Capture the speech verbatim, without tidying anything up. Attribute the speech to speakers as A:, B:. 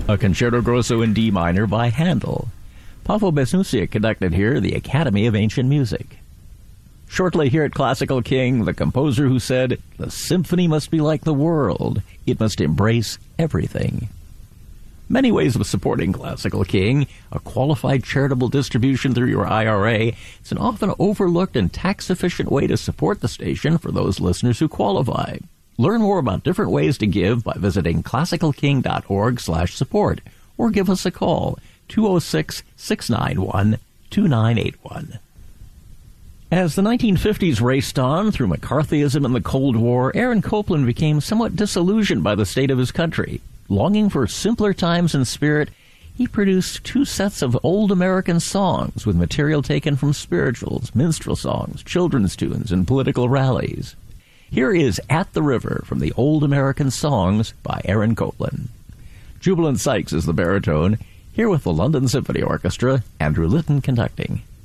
A: A Concerto Grosso in D minor by Handel. Pavo Besnucia conducted here the Academy of Ancient Music. Shortly here at Classical King, the composer who said, "The symphony must be like the world. It must embrace everything." Many ways of supporting Classical King: a qualified charitable distribution through your I R A. It's an often overlooked and tax-efficient way to support the station for those listeners who qualify. Learn more about different ways to give by visiting classical king dot org slash support or give us a call, two oh six, six nine one, two nine eight one. As the nineteen fifties raced on through McCarthyism and the Cold War, Aaron Copland became somewhat disillusioned by the state of his country. Longing for simpler times and spirit, he produced two sets of old American songs with material taken from spirituals, minstrel songs, children's tunes, and political rallies. Here is At the River from the Old American Songs by Aaron Copland. Jubilant Sykes is the baritone, here with the London Symphony Orchestra, Andrew Litton conducting.